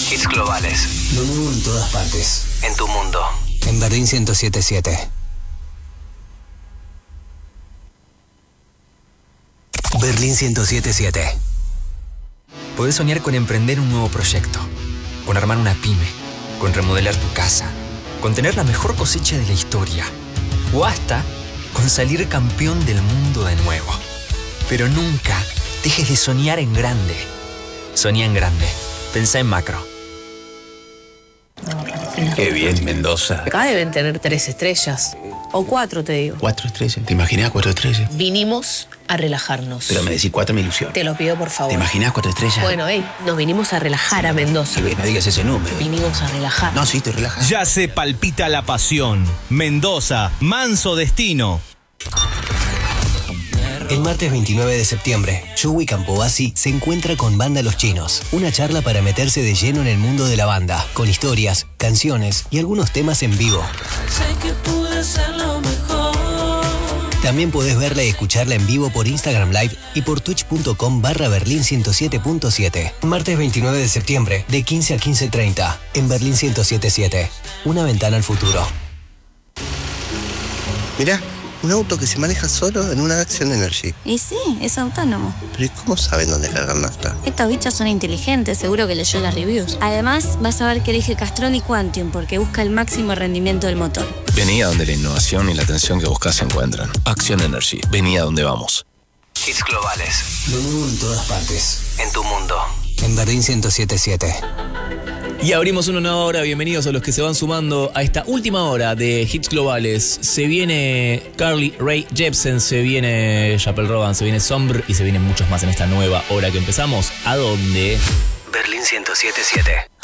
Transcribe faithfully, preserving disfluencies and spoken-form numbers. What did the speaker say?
Hits globales. Lo nuevo en todas partes. En tu mundo. En Berlín ciento siete punto siete. Berlín ciento siete punto siete. Podés soñar con emprender un nuevo proyecto, con armar una pyme, con remodelar tu casa, con tener la mejor cosecha de la historia, o hasta con salir campeón del mundo de nuevo. Pero nunca dejes de soñar en grande. Soñá en grande. Pensá en macro. Qué bien, Mendoza. Acá deben tener tres estrellas. O cuatro, te digo. Cuatro estrellas. ¿Te imaginas cuatro estrellas? Vinimos a relajarnos. Pero me decís cuatro, me ilusión. Te lo pido, por favor. ¿Te imaginas cuatro estrellas? Bueno, hey, nos vinimos a relajar a Mendoza. No digas ese número. Vinimos a relajar. No, sí, te relajas. Ya se palpita la pasión. Mendoza, manso destino. El martes veintinueve de septiembre, Joey Campobasi se encuentra con Banda Los Chinos. Una charla para meterse de lleno en el mundo de la banda, con historias, canciones y algunos temas en vivo. Sé que pude ser lo mejor. También podés verla y escucharla en vivo por Instagram Live y por twitch.com barra Berlín ciento siete punto siete. Martes veintinueve de septiembre, de quince a quince treinta, en Berlín ciento siete punto siete. Una ventana al futuro. Mirá, un auto que se maneja solo en una Action Energy. Y sí, es autónomo. Pero ¿y cómo saben dónde cargar nafta? Estos bichos son inteligentes, seguro que leyó las reviews. Además, vas a ver que elige Castrol y Quantium porque busca el máximo rendimiento del motor. Vení a donde la innovación y la atención que buscas se encuentran. Action Energy. Vení a donde vamos. Hits globales. Lo nuevo en todas partes. En tu mundo. En Berlín ciento siete punto siete. Y abrimos una nueva hora. Bienvenidos a los que se van sumando a esta última hora de Hits Globales. Se viene Carly Rae Jepsen, se viene Chappell Rogan, se viene Sombre y se vienen muchos más en esta nueva hora que empezamos. ¿A dónde? Berlín ciento siete punto siete.